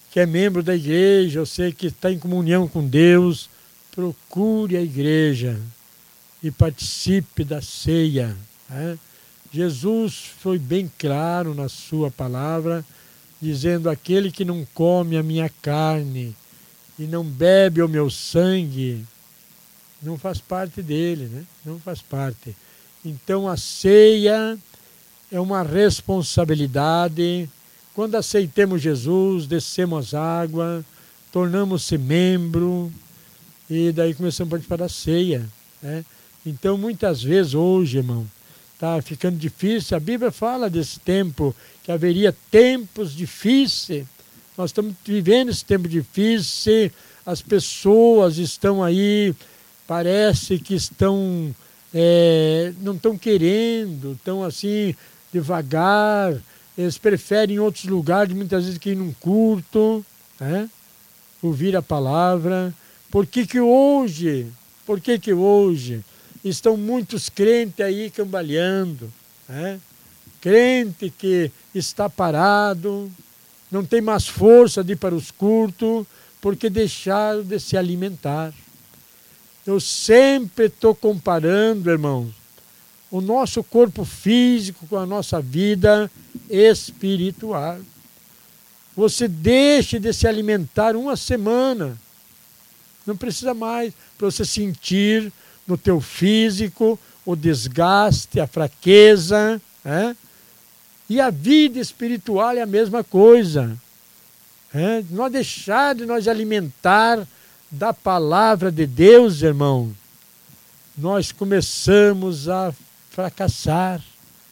que é membro da igreja, você que está em comunhão com Deus, procure a igreja e participe da ceia. Jesus foi bem claro na sua palavra, dizendo: aquele que não come a minha carne e não bebe o meu sangue, não faz parte dele, né? Não faz parte. Então a ceia é uma responsabilidade. Quando aceitamos Jesus, descemos água, tornamos-se membro e daí começamos a participar da ceia, né? Então muitas vezes hoje, irmão, está ficando difícil. A Bíblia fala desse tempo, que haveria tempos difíceis. Nós estamos vivendo esse tempo difícil, as pessoas estão aí, parece que estão, não estão querendo, estão assim, devagar, eles preferem outros lugares, muitas vezes que ir num culto, né? Ouvir a palavra. Por que hoje estão muitos crentes aí cambaleando, né? Crente que está parado, não tem mais força de ir para os cultos, porque deixaram de se alimentar. Eu sempre estou comparando, irmãos, o nosso corpo físico com a nossa vida espiritual. Você deixe de se alimentar uma semana, não precisa mais, para você sentir no teu físico o desgaste, a fraqueza, né? E a vida espiritual é a mesma coisa. Nós deixar de nós alimentar da palavra de Deus, irmão, nós começamos a fracassar,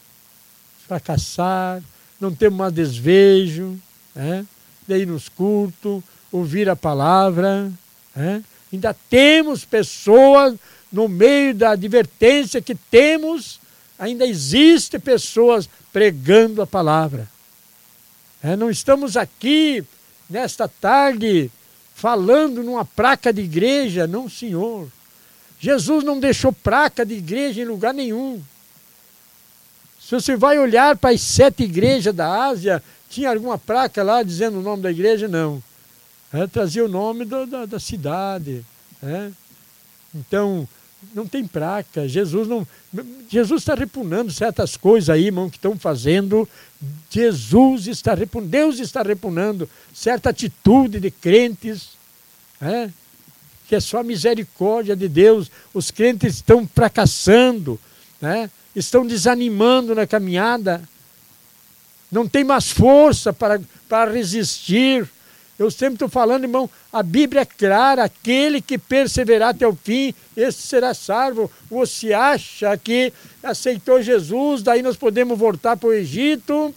não temos mais desejo, de ir nos cultos, ouvir a palavra. Ainda temos pessoas no meio da advertência que temos, ainda existem pessoas pregando a palavra. Não estamos aqui nesta tarde falando numa placa de igreja, não, senhor. Jesus não deixou placa de igreja em lugar nenhum. Se você vai olhar para as 7 igrejas da Ásia, tinha alguma placa lá dizendo o nome da igreja? Não. Trazia o nome da cidade. Então, não tem placa. Jesus está repugnando certas coisas aí, irmão, que estão fazendo. Deus está repugnando certa atitude de crentes, que é só a misericórdia de Deus. Os crentes estão fracassando, estão desanimando na caminhada, não tem mais força para resistir. Eu sempre estou falando, irmão, a Bíblia é clara: aquele que perseverar até o fim, esse será salvo. Você acha que aceitou Jesus, daí nós podemos voltar para o Egito?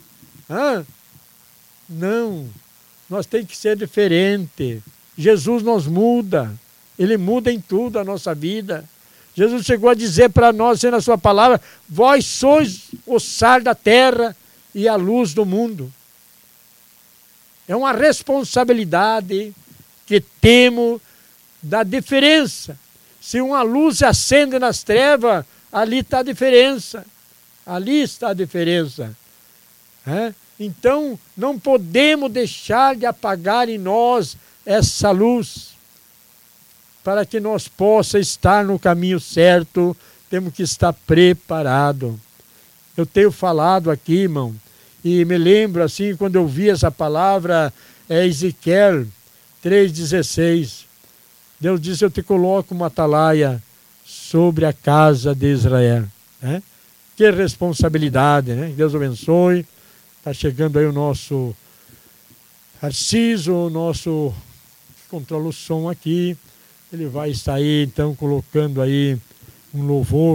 Não, nós temos que ser diferente. Jesus nos muda, Ele muda em tudo a nossa vida. Jesus chegou a dizer para nós, na sua palavra: vós sois o sal da terra e a luz do mundo. É uma responsabilidade que temos da diferença. Se uma luz acende nas trevas, ali está a diferença. Ali está a diferença. Então, não podemos deixar de apagar em nós essa luz. Para que nós possamos estar no caminho certo, temos que estar preparados. Eu tenho falado aqui, irmão, e me lembro assim, quando eu vi essa palavra, Ezequiel 3,16. Deus disse: eu te coloco uma atalaia sobre a casa de Israel. Que responsabilidade, né? Deus abençoe. Está chegando aí o nosso Arciso, o nosso que controla o som aqui. Ele vai estar aí, então, colocando aí um louvor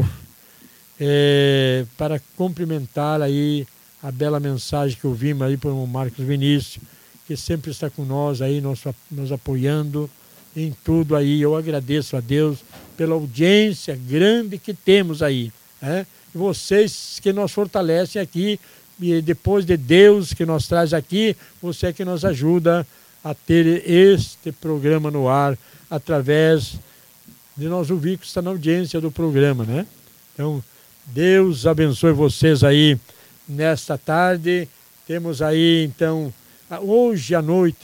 para cumprimentar aí a bela mensagem que ouvimos aí por Marcos Vinícius, que sempre está com nós aí, nos apoiando em tudo aí. Eu agradeço a Deus pela audiência grande que temos aí. E vocês que nos fortalecem aqui, e depois de Deus que nos traz aqui, você é que nos ajuda a ter este programa no ar, através de nós ouvir que está na audiência do programa, né? Então, Deus abençoe vocês aí nesta tarde. Temos aí, então, hoje à noite,